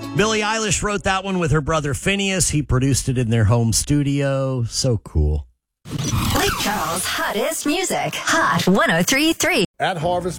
Billie Eilish wrote that one with her brother Phineas. He produced it in their home studio. So cool. Lake Charles' hottest music. Hot 103.3. At Harvest